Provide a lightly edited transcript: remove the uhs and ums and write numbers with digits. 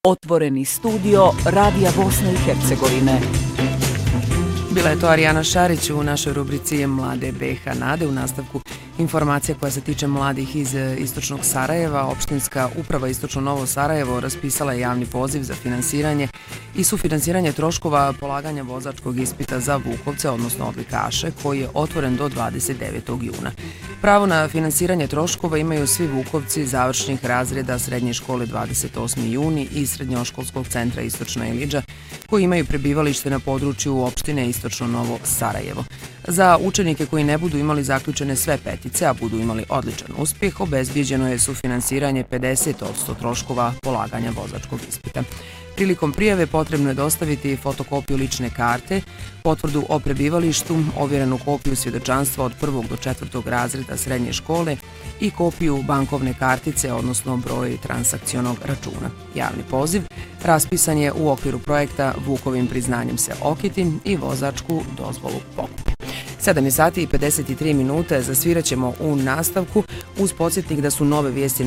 Otvoreni studio Radija Bosne i Hercegovine. Bila je to Arijana Šarić u našoj rubrici Mlade BiH Nade. U nastavku informacija koja se tiče mladih iz istočnog Sarajeva. Opštinska uprava Istočno Novo Sarajevo raspisala je javni poziv za finansiranje i sufinansiranje troškova polaganja vozačkog ispita za vukovce, odnosno odlikaše, koji je otvoren do 29. juna. Pravo na finansiranje troškova imaju svi vukovci završnih razreda Srednje škole 28. juni i Srednjoškolskog centra Istočna Ilidža, koji imaju prebivalište na području opštine Istočno Novo Sarajevo. Za učenike koji ne budu imali zaključene sve petice, a budu imali odličan uspjeh, obezbijeđeno je sufinansiranje 50% troškova polaganja vozačkog ispita. Prilikom prijave potrebno je dostaviti fotokopiju lične karte, potvrdu o prebivalištu, ovjerenu kopiju svjedočanstva od 1. do 4. razreda srednje škole i kopiju bankovne kartice, odnosno broj transakcionog računa. Javni poziv raspisan je u okviru projekta Vukovim priznanjem se okiti i vozačku dozvolu pokupi. 7 sati i 53 minute, zasvirat ćemo u nastavku uz podsjetnik da su nove vijesti